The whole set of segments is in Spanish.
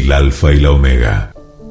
el Alfa y la Omega.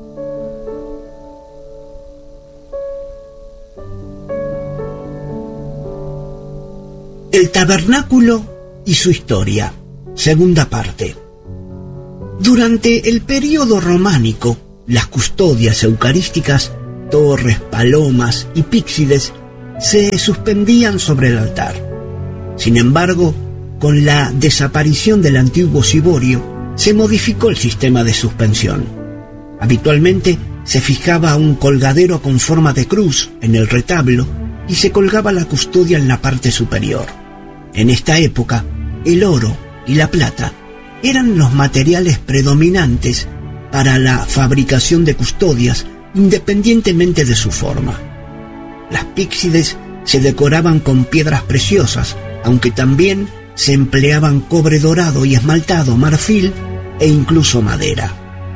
El tabernáculo y su historia, segunda parte. Durante el período románico, las custodias eucarísticas, torres, palomas y píxides, se suspendían sobre el altar. Sin embargo, con la desaparición del antiguo ciborio, se modificó el sistema de suspensión. Habitualmente se fijaba un colgadero con forma de cruz en el retablo y se colgaba la custodia en la parte superior. En esta época, el oro y la plata eran los materiales predominantes para la fabricación de custodias, independientemente de su forma. Las píxides se decoraban con piedras preciosas, aunque también se empleaban cobre dorado y esmaltado, marfil e incluso madera.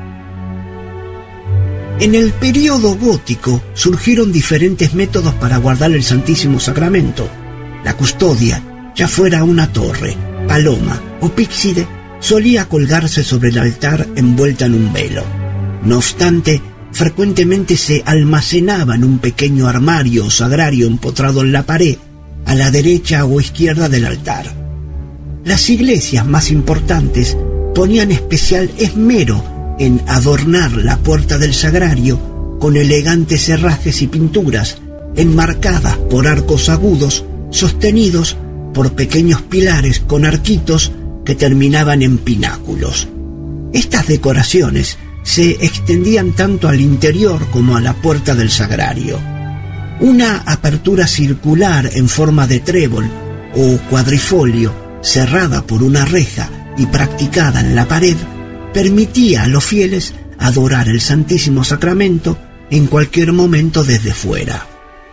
En el período gótico surgieron diferentes métodos para guardar el Santísimo Sacramento. La custodia, ya fuera una torre, paloma o píxide, solía colgarse sobre el altar envuelta en un velo. No obstante, frecuentemente se almacenaba en un pequeño armario o sagrario empotrado en la pared, a la derecha o izquierda del altar. Las iglesias más importantes ponían especial esmero en adornar la puerta del sagrario con elegantes herrajes y pinturas, enmarcadas por arcos agudos, sostenidos por pequeños pilares con arquitos que terminaban en pináculos. Estas decoraciones se extendían tanto al interior como a la puerta del sagrario. Una apertura circular en forma de trébol o cuadrifolio, cerrada por una reja y practicada en la pared, permitía a los fieles adorar el Santísimo Sacramento en cualquier momento desde fuera.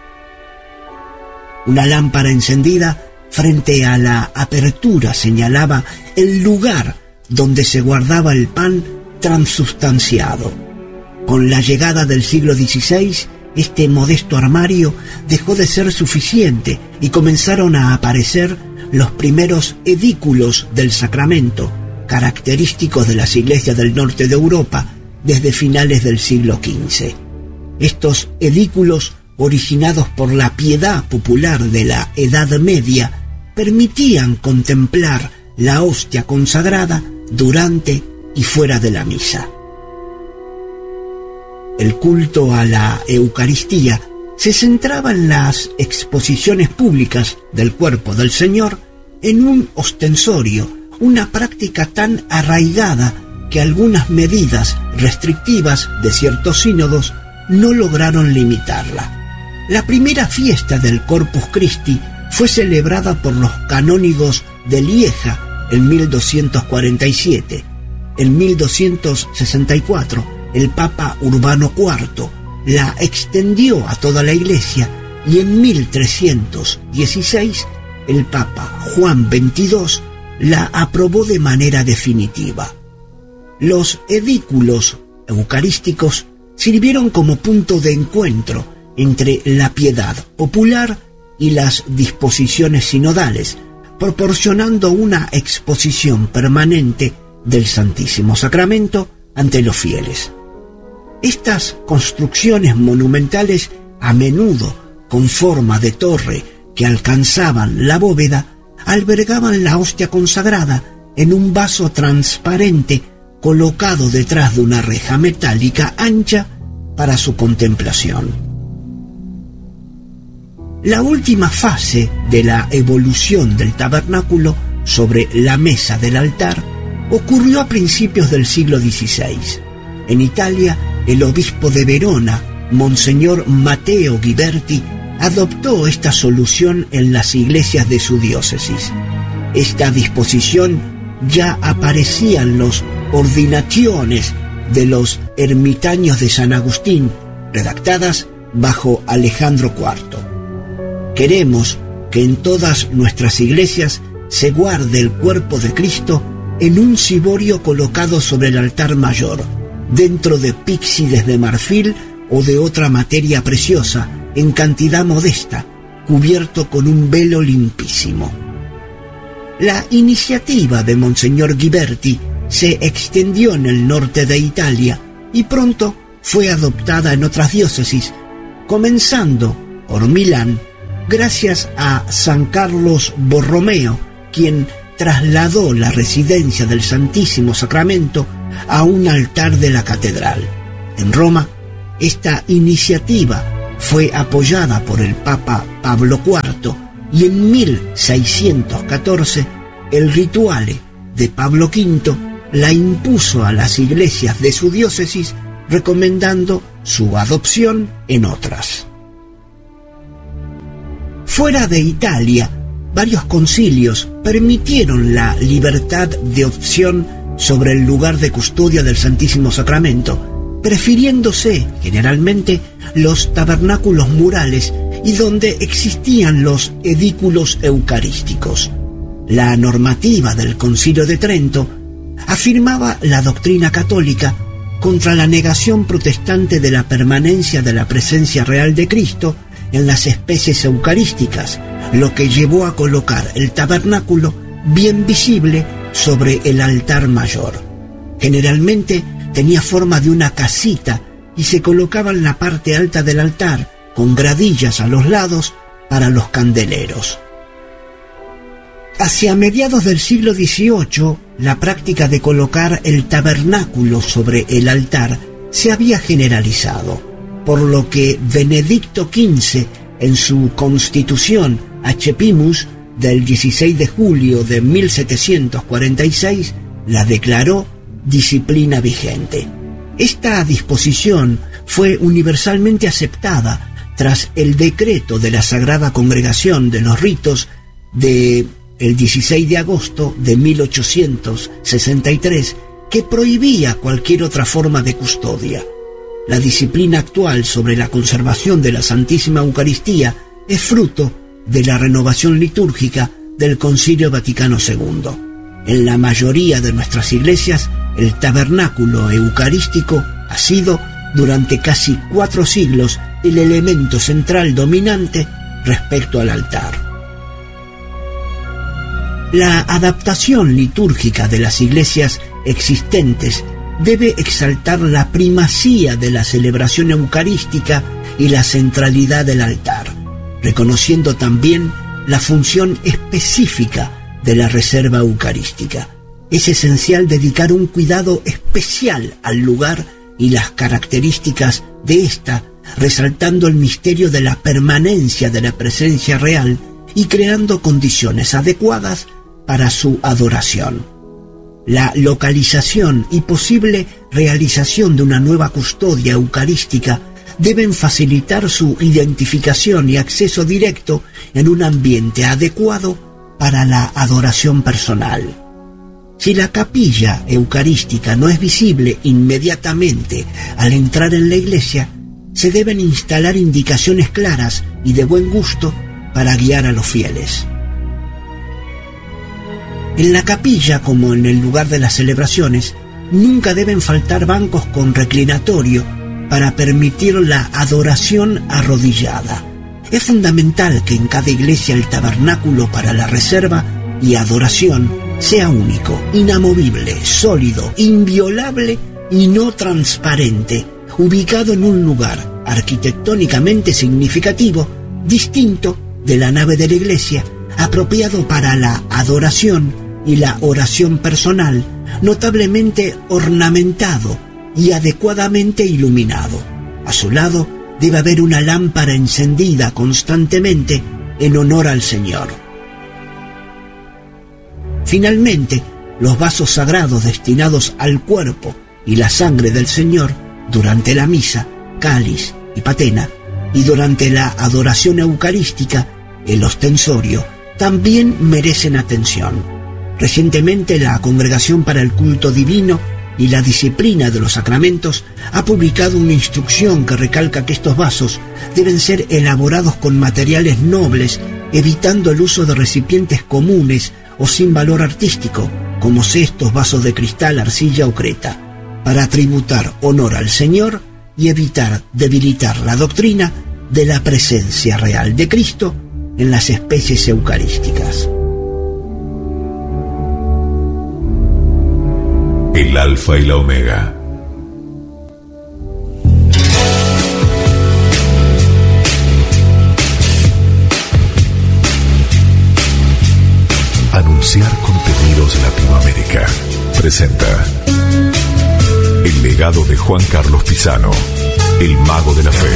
Una lámpara encendida frente a la apertura señalaba el lugar donde se guardaba el pan transubstanciado. Con la llegada del siglo XVI, este modesto armario dejó de ser suficiente y comenzaron a aparecer los primeros edículos del sacramento, característicos de las iglesias del norte de Europa desde finales del siglo XV. Estos edículos, originados por la piedad popular de la Edad Media, permitían contemplar la hostia consagrada durante y fuera de la misa. El culto a la Eucaristía se centraba en las exposiciones públicas del cuerpo del Señor en un ostensorio, una práctica tan arraigada que algunas medidas restrictivas de ciertos sínodos no lograron limitarla. La primera fiesta del Corpus Christi fue celebrada por los canónigos de Lieja en 1247. En 1264, el Papa Urbano IV la extendió a toda la Iglesia y en 1316 el Papa Juan XXII la aprobó de manera definitiva. Los edículos eucarísticos sirvieron como punto de encuentro entre la piedad popular y las disposiciones sinodales, proporcionando una exposición permanente del Santísimo Sacramento ante los fieles. Estas construcciones monumentales, a menudo con forma de torre que alcanzaban la bóveda, albergaban la hostia consagrada en un vaso transparente colocado detrás de una reja metálica ancha para su contemplación. La última fase de la evolución del tabernáculo sobre la mesa del altar ocurrió a principios del siglo XVI. En Italia, el obispo de Verona, Monseñor Matteo Ghiberti, adoptó esta solución en las iglesias de su diócesis. Esta disposición ya aparecía en los ordinaciones de los ermitaños de San Agustín, redactadas bajo Alejandro IV. Queremos que en todas nuestras iglesias se guarde el cuerpo de Cristo en un ciborio colocado sobre el altar mayor, dentro de píxides de marfil o de otra materia preciosa, en cantidad modesta, cubierto con un velo limpísimo. La iniciativa de Monseñor Ghiberti se extendió en el norte de Italia y pronto fue adoptada en otras diócesis, comenzando por Milán, gracias a San Carlos Borromeo, quien trasladó la residencia del Santísimo Sacramento a un altar de la catedral. En Roma, esta iniciativa fue apoyada por el Papa Pablo IV y en 1614 el Rituale de Pablo V la impuso a las iglesias de su diócesis, recomendando su adopción en otras. Fuera de Italia, varios concilios permitieron la libertad de opción sobre el lugar de custodia del Santísimo Sacramento, prefiriéndose generalmente los tabernáculos murales y donde existían los edículos eucarísticos. La normativa del Concilio de Trento afirmaba la doctrina católica contra la negación protestante de la permanencia de la presencia real de Cristo en las especies eucarísticas, lo que llevó a colocar el tabernáculo bien visible sobre el altar mayor. Generalmente tenía forma de una casita y se colocaba en la parte alta del altar, con gradillas a los lados para los candeleros. Hacia mediados del siglo XVIII, la práctica de colocar el tabernáculo sobre el altar se había generalizado, por lo que Benedicto XV, en su Constitución Hachepimus del 16 de julio de 1746, la declaró disciplina vigente. Esta disposición fue universalmente aceptada tras el decreto de la Sagrada Congregación de los Ritos de el 16 de agosto de 1863, que prohibía cualquier otra forma de custodia. La disciplina actual sobre la conservación de la Santísima Eucaristía es fruto de la renovación litúrgica del Concilio Vaticano II. En la mayoría de nuestras iglesias, el tabernáculo eucarístico ha sido, durante casi 4 siglos, el elemento central dominante respecto al altar. La adaptación litúrgica de las iglesias existentes debe exaltar la primacía de la celebración eucarística y la centralidad del altar, reconociendo también la función específica de la reserva eucarística. Es esencial dedicar un cuidado especial al lugar y las características de ésta, resaltando el misterio de la permanencia de la presencia real y creando condiciones adecuadas para su adoración. La localización y posible realización de una nueva custodia eucarística deben facilitar su identificación y acceso directo en un ambiente adecuado para la adoración personal. Si la capilla eucarística no es visible inmediatamente al entrar en la iglesia, se deben instalar indicaciones claras y de buen gusto para guiar a los fieles. En la capilla, como en el lugar de las celebraciones, nunca deben faltar bancos con reclinatorio para permitir la adoración arrodillada. Es fundamental que en cada iglesia el tabernáculo para la reserva y adoración sea único, inamovible, sólido, inviolable y no transparente, ubicado en un lugar arquitectónicamente significativo, distinto de la nave de la iglesia, apropiado para la adoración y la oración personal, notablemente ornamentado y adecuadamente iluminado. A su lado debe haber una lámpara encendida constantemente en honor al Señor. Finalmente, los vasos sagrados destinados al cuerpo y la sangre del Señor durante la misa, cáliz y patena, y durante la adoración eucarística, el ostensorio, también merecen atención. Recientemente, la Congregación para el Culto Divino y la Disciplina de los Sacramentos ha publicado una instrucción que recalca que estos vasos deben ser elaborados con materiales nobles, evitando el uso de recipientes comunes o sin valor artístico, como cestos, vasos de cristal, arcilla o creta, para tributar honor al Señor y evitar debilitar la doctrina de la presencia real de Cristo en las especies eucarísticas. el alfa y la omega. Anunciar Contenidos Latinoamérica presenta el legado de Juan Carlos Pisano, el mago de la fe.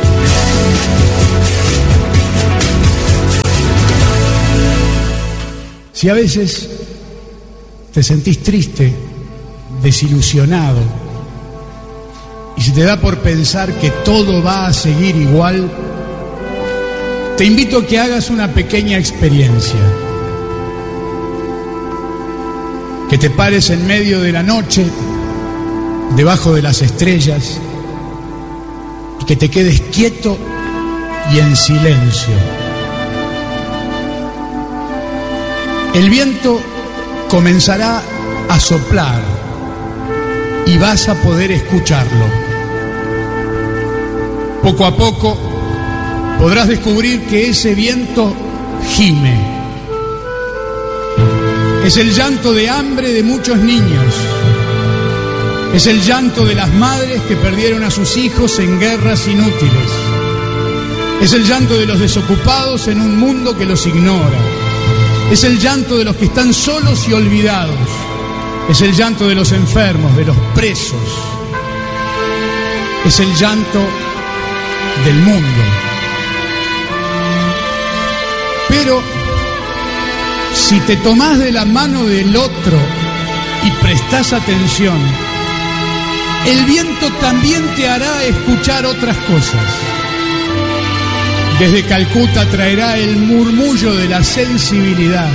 Si a veces te sentís triste, desilusionado, y se te da por pensar que todo va a seguir igual, te invito a que hagas una pequeña experiencia. Que te pares en medio de la noche, debajo de las estrellas, y que te quedes quieto y en silencio. El viento comenzará a soplar y vas a poder escucharlo. Poco a poco podrás descubrir que ese viento gime. Es el llanto de hambre de muchos niños. Es el llanto de las madres que perdieron a sus hijos en guerras inútiles. Es el llanto de los desocupados en un mundo que los ignora. Es el llanto de los que están solos y olvidados. Es el llanto de los enfermos, de los presos. Es el llanto del mundo. Pero si te tomás de la mano del otro y prestás atención, el viento también te hará escuchar otras cosas. Desde Calcuta traerá el murmullo de la sensibilidad.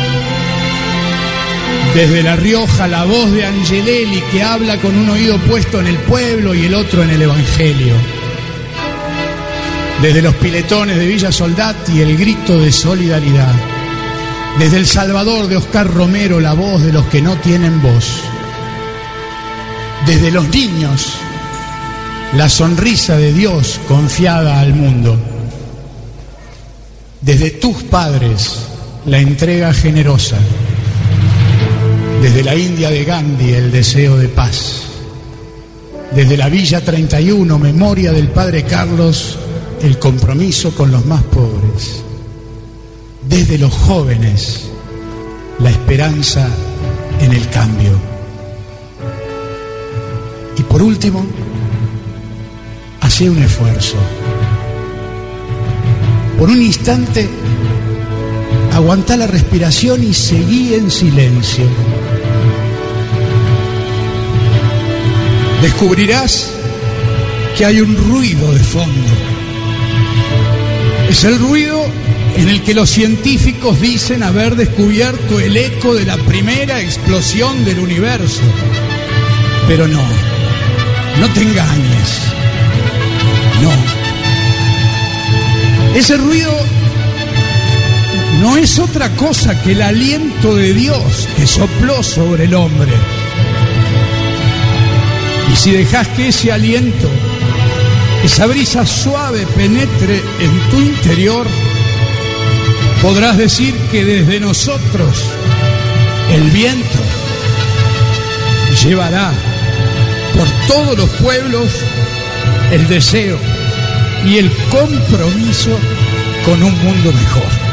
Desde La Rioja la voz de Angelelli, que habla con un oído puesto en el pueblo y el otro en el Evangelio. Desde los piletones de Villa Soldati el grito de solidaridad. Desde El Salvador de Oscar Romero la voz de los que no tienen voz. Desde los niños la sonrisa de Dios confiada al mundo. Desde tus padres la entrega generosa. Desde la India de Gandhi el deseo de paz. Desde la Villa 31, memoria del Padre Carlos, el compromiso con los más pobres. Desde los jóvenes la esperanza en el cambio. Y por último, hacé un esfuerzo. Por un instante, aguantá la respiración y seguí en silencio. Descubrirás que hay un ruido de fondo. Es el ruido en el que los científicos dicen haber descubierto el eco de la primera explosión del universo. Pero no te engañes. No. Ese ruido no es otra cosa que el aliento de Dios que sopló sobre el hombre. Y si dejas que ese aliento, esa brisa suave penetre en tu interior, podrás decir que desde nosotros el viento llevará por todos los pueblos el deseo y el compromiso con un mundo mejor.